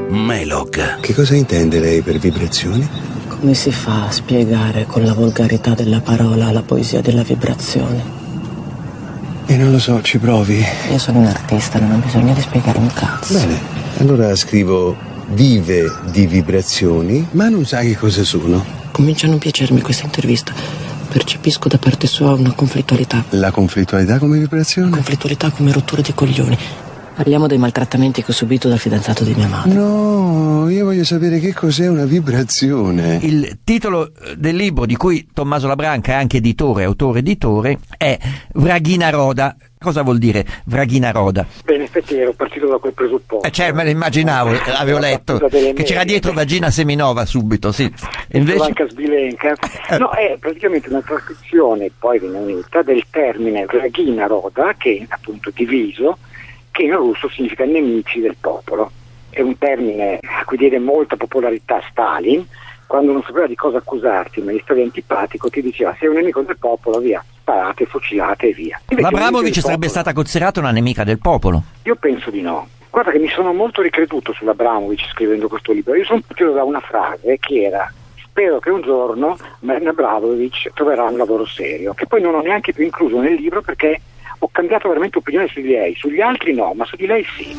Melog. Che cosa intende lei per vibrazioni? Come si fa a spiegare con la volgarità della parola la poesia della vibrazione? Non lo so, ci provi. Io sono un artista, non ho bisogno di spiegare un cazzo. Bene, allora scrivo vive di vibrazioni, ma non sai che cosa sono. Comincia a non piacermi questa intervista. Percepisco da parte sua una conflittualità. La conflittualità come vibrazione? Conflittualità come rottura di coglioni. Parliamo dei maltrattamenti che ho subito dal fidanzato di mia madre. No, io voglio sapere che cos'è una vibrazione. Il titolo del libro, di cui Tommaso Labranca è anche autore-editore, è Vraghina Roda. Cosa vuol dire Vraghina Roda? Beh, in effetti ero partito da quel presupposto. Cioè, me lo immaginavo, avevo letto che c'era dietro Vagina Seminova subito, sì. Invece... Anche Sbilenka. No, è praticamente una trascrizione poi viennese del termine Vraghina Roda, che è appunto diviso, che in russo significa nemici del popolo. È un termine a cui diede molta popolarità Stalin. Quando non sapeva di cosa accusarti, ma gli stavi antipatico, ti diceva: sei un nemico del popolo, via, sparate, fucilate e via. L'Abramovic sarebbe stata considerata una nemica del popolo? Io penso di no. Guarda che mi sono molto ricreduto sull'Abramovic scrivendo questo libro. Io sono partito da una frase che era: spero che un giorno Marina Abramovic troverà un lavoro serio, che poi non ho neanche più incluso nel libro perché ho cambiato veramente opinione su di lei. Sugli altri no, ma su di lei sì.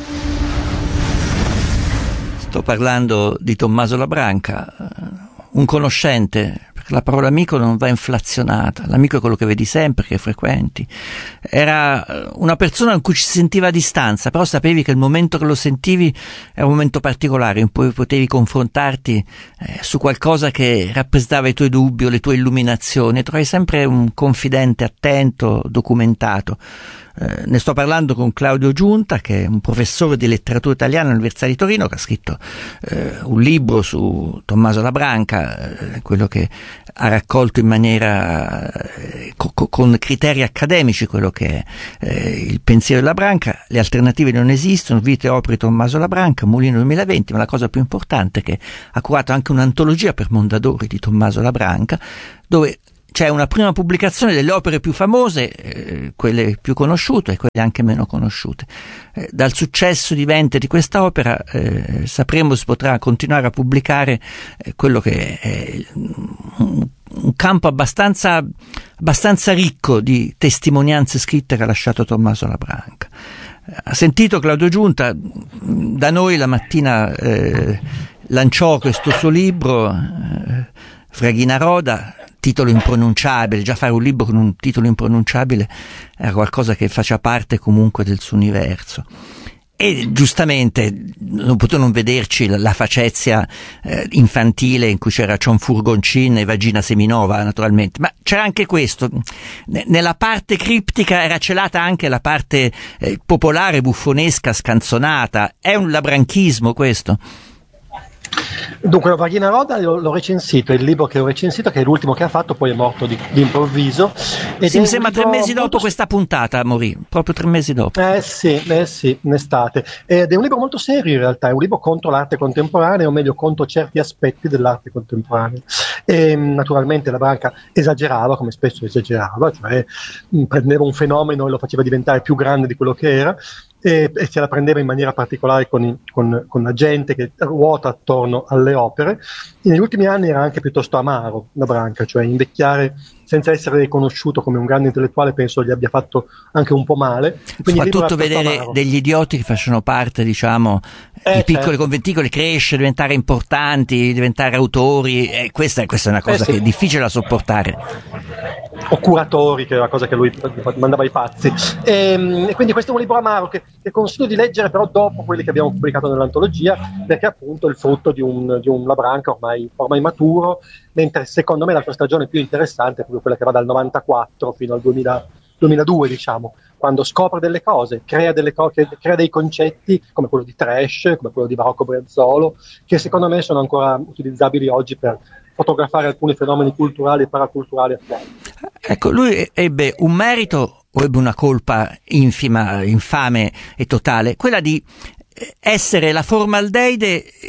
Sto parlando di Tommaso Labranca, un conoscente, perché la parola amico non va inflazionata, l'amico è quello che vedi sempre, che frequenti. Era una persona in cui ci si sentiva a distanza, però sapevi che il momento che lo sentivi era un momento particolare in cui potevi confrontarti su qualcosa che rappresentava i tuoi dubbi o le tue illuminazioni, e trovavi sempre un confidente attento, documentato. Ne sto parlando con Claudio Giunta, che è un professore di letteratura italiana all'Università di Torino, che ha scritto un libro su Tommaso Labranca, quello che ha raccolto in maniera con criteri accademici quello che è il pensiero di Labranca. Le alternative non esistono, vite e opere di Tommaso Labranca, Mulino 2020, ma la cosa più importante è che ha curato anche un'antologia per Mondadori di Tommaso Labranca, dove c'è una prima pubblicazione delle opere più famose, quelle più conosciute e quelle anche meno conosciute. Dal successo di Vente di questa opera sapremo se potrà continuare a pubblicare quello che è un campo abbastanza ricco di testimonianze scritte che ha lasciato Tommaso Labranca. Ha sentito Claudio Giunta, da noi la mattina lanciò questo suo libro, Vraghina Roda, titolo impronunciabile. Già fare un libro con un titolo impronunciabile era qualcosa che faceva parte comunque del suo universo. E giustamente non potevo non vederci la facezia infantile in cui c'era Cion Furgoncin e Vagina Seminova, naturalmente, ma c'era anche questo. Nella parte criptica era celata anche la parte popolare, buffonesca, scanzonata. È un labranchismo questo? Dunque, Vraghina Roda l'ho recensito, è il libro che ho recensito, che è l'ultimo che ha fatto, poi è morto di improvviso. Sì, mi sembra 3 mesi dopo questa puntata morì, proprio 3 mesi dopo. Sì, in estate. Ed è un libro molto serio in realtà, è un libro contro l'arte contemporanea, o meglio contro certi aspetti dell'arte contemporanea. E naturalmente Labranca esagerava, come spesso esagerava, cioè prendeva un fenomeno e lo faceva diventare più grande di quello che era. E se la prendeva in maniera particolare con la gente che ruota attorno alle opere. Negli ultimi anni era anche piuttosto amaro Labranca, cioè invecchiare senza essere riconosciuto come un grande intellettuale penso gli abbia fatto anche un po' male. Soprattutto vedere degli idioti che facciano parte, diciamo, di piccoli conventicoli, crescere, diventare importanti, diventare autori, questa è una cosa che è difficile da sopportare. O curatori, che è una cosa che lui mandava ai pazzi. E quindi questo è un libro amaro che consiglio di leggere però dopo quelli che abbiamo pubblicato nell'antologia, perché appunto è il frutto di un Labranca ormai maturo, mentre secondo me la sua stagione più interessante è proprio quella che va dal 94 fino al 2002, diciamo, quando scopre delle cose, crea dei concetti come quello di trash, come quello di Barocco Brianzolo, che secondo me sono ancora utilizzabili oggi per fotografare alcuni fenomeni culturali e paraculturali attuali. Ecco, lui ebbe un merito o ebbe una colpa infima, infame e totale, quella di essere la formaldeide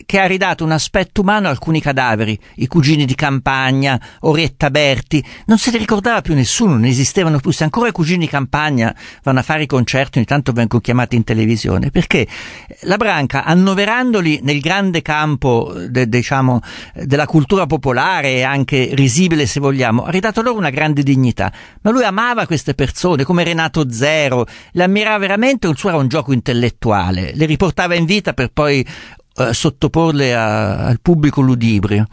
che ha ridato un aspetto umano a alcuni cadaveri, i cugini di campagna, Orietta Berti, non se li ricordava più nessuno, non esistevano più. Se ancora i cugini di campagna vanno a fare i concerti, ogni tanto vengono chiamati in televisione, perché la Branca, annoverandoli nel grande campo della cultura popolare e anche risibile se vogliamo, ha ridato loro una grande dignità, ma lui amava queste persone come Renato Zero, le ammirava veramente. Il suo era un gioco intellettuale, le riportava in vita per poi sottoporle al pubblico ludibrio.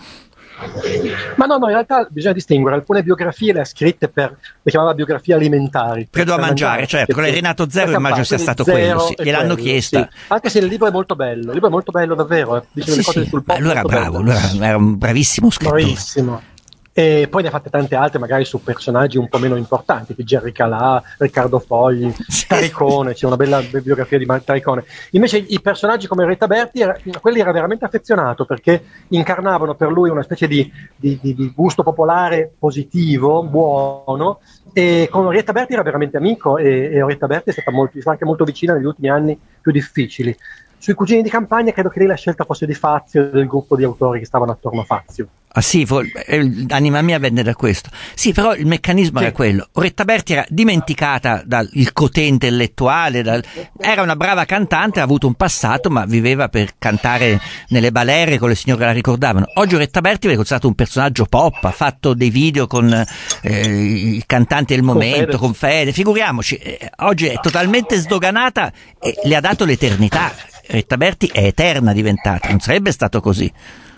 Ma no, in realtà bisogna distinguere. Alcune biografie le ha scritte le chiamava biografie alimentari. Credo a mangiare, certo. Con Renato Zero immagino sia stato quello, sì. Gliel'hanno chiesta. Sì. Anche se il libro è molto bello, davvero. Dice delle cose sul popolo. Lui era bravo, lui era un bravissimo scrittore. Bravissimo. E poi ne ha fatte tante altre, magari su personaggi un po' meno importanti, tipo Gerry Calà, Riccardo Fogli, Taricone, c'è una bella biografia di Taricone. Invece i personaggi come Orietta Berti, quelli era veramente affezionato, perché incarnavano per lui una specie di gusto popolare positivo, buono, e con Orietta Berti era veramente amico, e Orietta Berti è stata anche molto vicina negli ultimi anni più difficili. Sui cugini di campagna credo che lì la scelta fosse di Fazio e del gruppo di autori che stavano attorno a Fazio. Ah sì, l'anima mia venne da questo. Sì, però il meccanismo era quello. Orietta Berti era dimenticata dal cotè intellettuale, era una brava cantante, ha avuto un passato, ma viveva per cantare nelle balere con le signore che la ricordavano. Oggi Orietta Berti viene considerato un personaggio pop, ha fatto dei video con i cantanti del momento, con Fede, figuriamoci, oggi è totalmente sdoganata e le ha dato l'eternità. Orietta Berti è eterna diventata, non sarebbe stato così.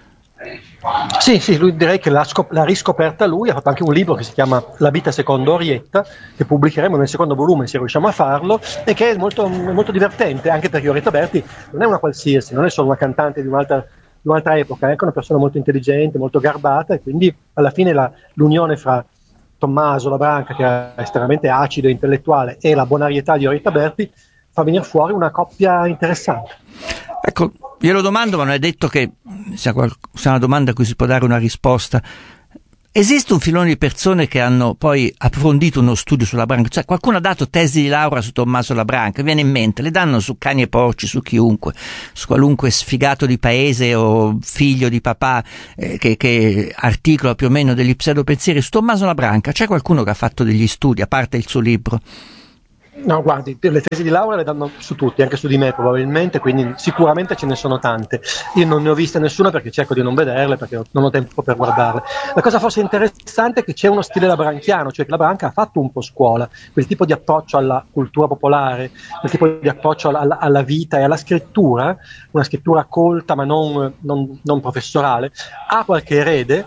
Sì, lui direi che l'ha riscoperta lui, ha fatto anche un libro che si chiama La vita secondo Orietta, che pubblicheremo nel secondo volume se riusciamo a farlo, e che è molto, molto divertente, anche perché Orietta Berti non è una qualsiasi, non è solo una cantante di un'altra epoca, è anche una persona molto intelligente, molto garbata, e quindi alla fine l'unione fra Tommaso La Branca, che è estremamente acido e intellettuale, e la bonarietà di Orietta Berti fa venire fuori una coppia interessante. Ecco, glielo domando, ma non è detto che sia una domanda a cui si può dare una risposta. Esiste un filone di persone che hanno poi approfondito uno studio sulla Branca? Cioè, qualcuno ha dato tesi di laurea su Tommaso La Branca, viene in mente, le danno su cani e porci, su chiunque, su qualunque sfigato di paese o figlio di papà che articola più o meno degli pseudopensieri su Tommaso La Branca. C'è qualcuno che ha fatto degli studi, a parte il suo libro? No, guardi, le tesi di laurea le danno su tutti, anche su di me probabilmente, quindi sicuramente ce ne sono tante. Io non ne ho viste nessuna perché cerco di non vederle, perché non ho tempo per guardarle. La cosa forse interessante è che c'è uno stile labranchiano, cioè che la Branca ha fatto un po' scuola, quel tipo di approccio alla cultura popolare, quel tipo di approccio alla vita e alla scrittura, una scrittura colta ma non professorale, ha qualche erede.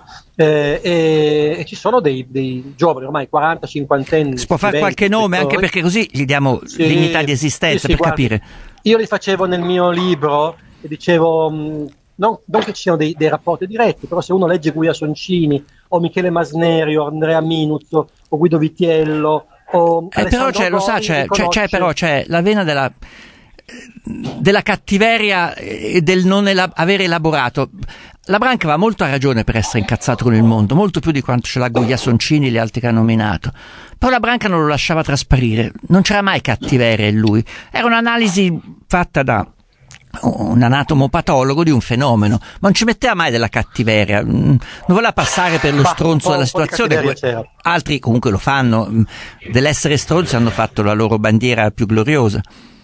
E ci sono dei giovani ormai 40-50 anni. Si può fare qualche nome, anche perché così gli diamo dignità di esistenza, per guardi, capire. Io li facevo nel mio libro e dicevo non che ci siano dei rapporti diretti, però se uno legge Guia Soncini o Michele Masneri o Andrea Minuzzo o Guido Vitiello o però c'è la vena della cattiveria e del non aver elaborato. La Branca aveva molto ragione per essere incazzato con il mondo, molto più di quanto ce l'ha Guia Soncini e gli altri che ha nominato. Però la Branca non lo lasciava trasparire, non c'era mai cattiveria in lui. Era un'analisi fatta da un anatomopatologo di un fenomeno, ma non ci metteva mai della cattiveria, non voleva passare per lo stronzo della situazione. Altri comunque lo fanno, dell'essere stronzi hanno fatto la loro bandiera più gloriosa.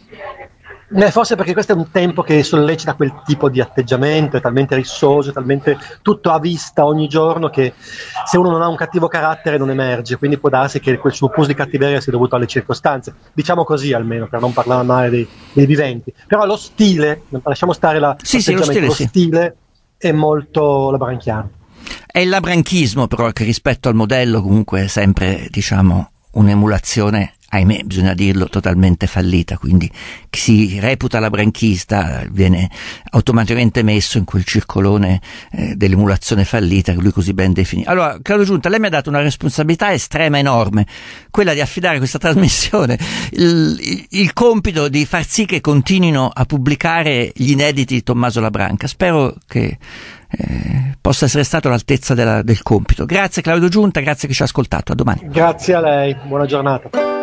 Forse perché questo è un tempo che sollecita quel tipo di atteggiamento, è talmente rissoso, è talmente tutto a vista ogni giorno, che se uno non ha un cattivo carattere non emerge, quindi può darsi che quel suo pus di cattiveria sia dovuto alle circostanze, diciamo così almeno, per non parlare male dei viventi. Però lo stile, lasciamo stare lo stile è molto labranchiano. È il labranchismo però che rispetto al modello comunque è sempre, diciamo, un'emulazione, ahimè, bisogna dirlo, totalmente fallita, quindi chi si reputa labranchista viene automaticamente messo in quel circolone dell'emulazione fallita che lui così ben definì. Allora, Claudio Giunta, lei mi ha dato una responsabilità estrema, enorme, quella di affidare questa trasmissione, il compito di far sì che continuino a pubblicare gli inediti di Tommaso La Branca. Spero che possa essere stato all'altezza del compito. Grazie Claudio Giunta, grazie che ci ha ascoltato, a domani. Grazie a lei, buona giornata.